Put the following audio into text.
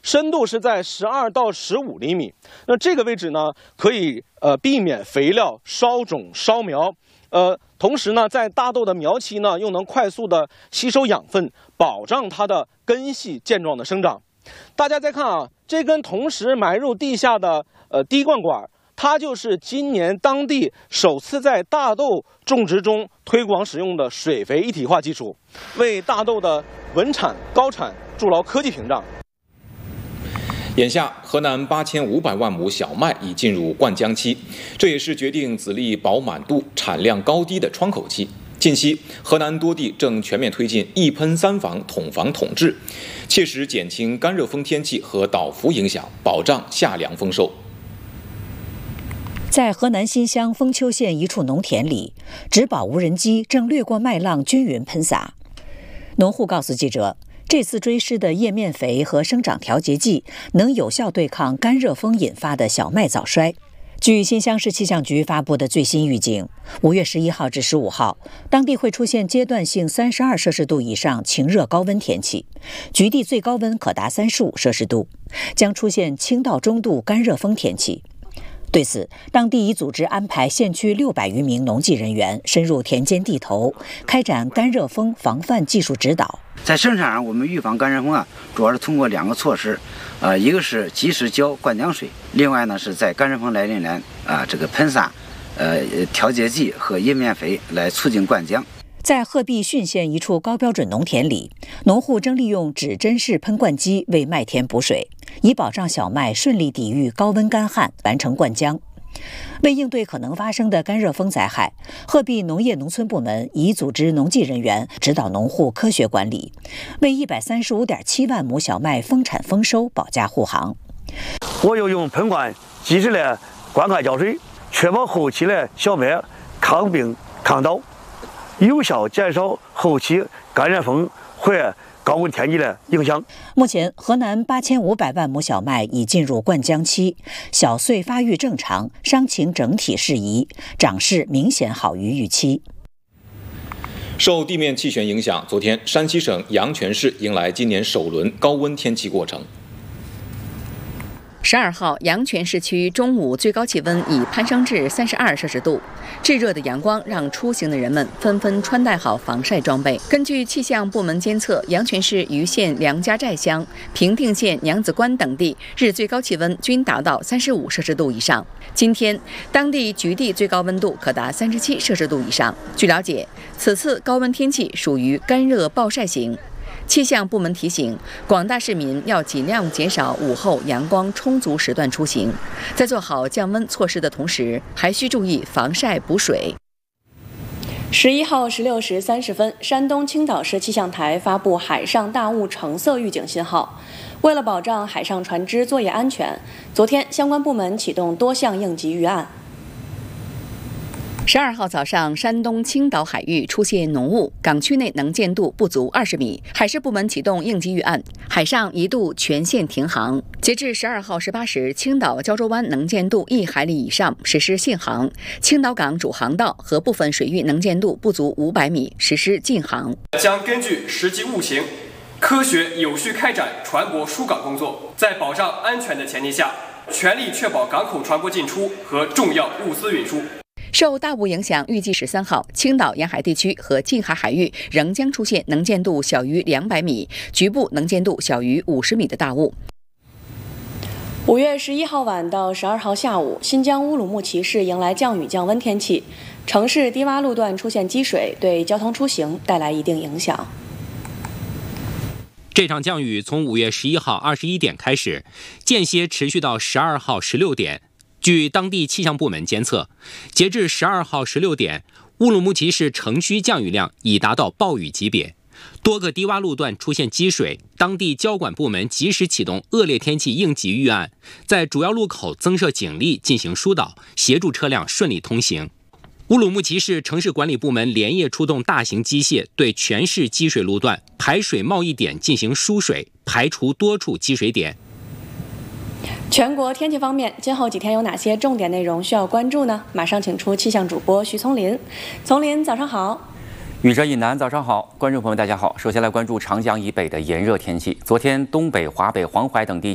深度是在12到15厘米。那这个位置呢，可以避免肥料烧种烧苗，同时呢，在大豆的苗期呢，又能快速的吸收养分，保障它的根系健壮的生长。大家再看啊，这根同时埋入地下的滴灌管，它就是今年当地首次在大豆种植中推广使用的水肥一体化技术，为大豆的稳产高产筑牢科技屏障。 眼下，河南8500万亩小麦已进入灌浆期，这也是决定籽粒饱满度、产量高低的窗口期。近期，河南多地正全面推进一喷三防、统防统治，切实减轻干热风天气和倒伏影响，保障夏粮丰收。 在河南新乡封丘县一处农田里，植保无人机正掠过麦浪均匀喷洒。农户告诉记者，这次追施的叶面肥和生长调节剂能有效对抗干热风引发的小麦早衰。据新乡市气象局发布的最新预警，5月11号至15号，当地会出现阶段性32摄氏度以上晴热高温天气，局地最高温可达35摄氏度，将出现轻到中度干热风天气。对此，当地已组织安排县区600余名农技人员深入田间地头，开展干热风防范技术指导。 在生产上，我们预防干热风主要是通过2个措施，一个是及时浇灌浆水，另外呢是在干热风来临前这个喷洒调节剂和叶面肥来促进灌浆。 在鹤壁浚县一处高标准农田里，农户正利用指针式喷灌机为麦田补水，以保障小麦顺利抵御高温干旱，完成灌浆。为应对可能发生的干热风灾害，鹤壁农业农村部门已组织农技人员指导农户科学管理，为135.7万亩小麦丰产丰收保驾护航。 我要用喷灌及时的灌溉浇水，确保后期的小麦抗病抗倒，有效减少后期干热风或高温天气的影响。 目前，河南8500万亩小麦已进入灌浆期，小穗发育正常，伤情整体适宜，长势明显好于预期。 受地面气旋影响，昨天山西省阳泉市迎来今年首轮高温天气过程。 12号，阳泉市区中午最高气温已攀升至32摄氏度，炙热的阳光让出行的人们纷纷穿戴好防晒装备。根据气象部门监测，阳泉市盂县梁家寨乡、平定县娘子关等地日最高气温均达到35摄氏度以上。今天，当地局地最高温度可达37摄氏度以上。据了解，此次高温天气属于干热暴晒型。气象部门提醒广大市民要尽量减少午后阳光充足时段出行，在做好降温措施的同时，还需注意防晒补水。 11号16时30分，山东青岛市气象台发布海上大雾橙色预警信号。为了保障海上船只作业安全，昨天相关部门启动多项应急预案。 12号早上，山东青岛海域出现浓雾，港区内能见度不足20米，海事部门启动应急预案，海上一度全线停航。截至12号18时，青岛胶州湾能见度1海里以上，实施限航；青岛港主航道和部分水域能见度不足500米，实施禁航。 将根据实际雾情，科学有序开展船舶疏港工作，在保障安全的前提下，全力确保港口船舶进出和重要物资运输。 受大雾影响，预计13号青岛沿海地区和近海海域仍将出现能见度小于200米、局部能见度小于50米的大雾。 5月11号晚到12号下午，新疆乌鲁木齐市迎来降雨降温天气，城市低洼路段出现积水，对交通出行带来一定影响。 这场降雨从5月11号21点开始，间歇持续到12号16点。据当地气象部门监测，截至12号16点，乌鲁木齐市城区降雨量已达到暴雨级别，多个低洼路段出现积水，当地交管部门及时启动恶劣天气应急预案，在主要路口增设警力进行疏导，协助车辆顺利通行。乌鲁木齐市城市管理部门连夜出动大型机械，对全市积水路段、排水贸易点进行疏水，排除多处积水点。 全国天气方面，今后几天有哪些重点内容需要关注呢？马上请出气象主播徐丛林。丛林，早上好。 雨遮以南，早上好，观众朋友们大家好。首先来关注长江以北的炎热天气。昨天东北、华北、黄淮等地